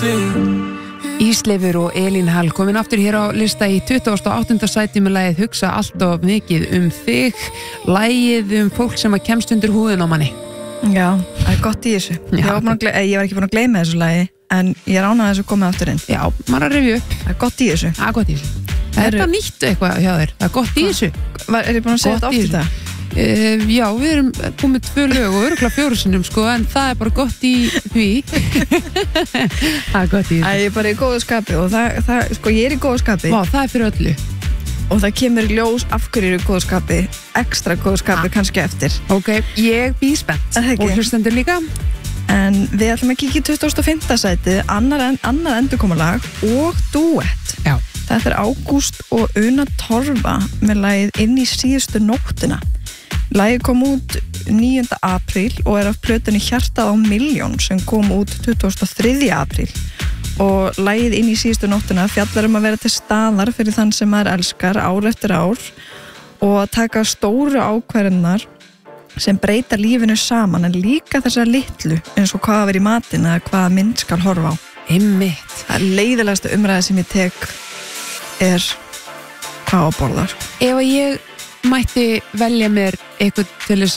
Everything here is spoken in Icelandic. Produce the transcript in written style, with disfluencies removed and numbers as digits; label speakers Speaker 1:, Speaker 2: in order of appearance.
Speaker 1: Ísleifur og Elín Hall komin aftur hér á lista í 28. sæti með lagið Hugsa allt of mikið þig, lagið fólk sem að kemst undir húðin á manni.
Speaker 2: Já, það gott í þessu. Ég var ekki búin að gleyma þessu lagi, en ég ránaði þessu komið aftur inn.
Speaker 1: Já, maður að rifja upp.
Speaker 2: Það gott í þessu.
Speaker 1: Það gott í þessu. Það er bara nýtt eitthvað hjá þér. Það gott í þessu.
Speaker 2: Er ég búin að segja þetta oft í þetta?
Speaker 1: Já, við erum búin með 2 lög og örugglega 4 sinnum sko, en það er bara gott í því. Það er gott í því.
Speaker 2: Ég er bara í góðu skapi og það sko, ég er í góðu skapi.
Speaker 1: Vá, það er fyrir öllu.
Speaker 2: Og það kemur í ljós af hverju er í góðu skapi, ekstra góðu skapi kannski eftir.
Speaker 1: Ok, ég býð spennt og hlustendur líka.
Speaker 2: En við ætlum að kíkja í 25. sætið, annar endurkomulag og duett.
Speaker 1: Já.
Speaker 2: Þetta er Ágúst og Una Torfa með lagið Inn í síðustu nóttina. Lagið kom út 9. apríl og er af plötunni Hjartað á milljón sem kom út 23. apríl. Og lagið Inn í síðustu nóttina fjallar að vera til staðar fyrir þann sem maður elskar ár eftir ár og að taka stóru ákvarðanir sem breyta lífinu saman en líka þessar litlu eins og hvað að vera í matinn eða hvaða mynd skal horfa á.
Speaker 1: Einmitt.
Speaker 2: Það er leiðilegasta umræði sem ég tek er hvað á borðar.
Speaker 1: Ef að ég mætti velja mér eitthvað til þess